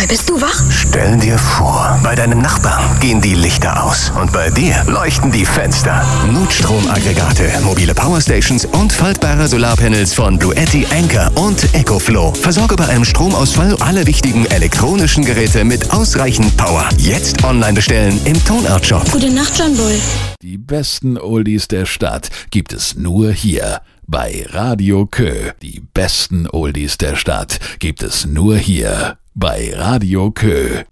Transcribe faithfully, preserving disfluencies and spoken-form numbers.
Boy, bist du wach? Stell dir vor, bei deinem Nachbarn gehen die Lichter aus und bei dir leuchten die Fenster. Notstromaggregate, mobile Powerstations und faltbare Solarpanels von Bluetti, Anker und EcoFlow. Versorge bei einem Stromausfall alle wichtigen elektronischen Geräte mit ausreichend Power. Jetzt online bestellen im Tonart Shop. Gute Nacht, John Boy. Die besten Oldies der Stadt gibt es nur hier bei Radio Kö. Die besten Oldies der Stadt gibt es nur hier bei Radio Kö.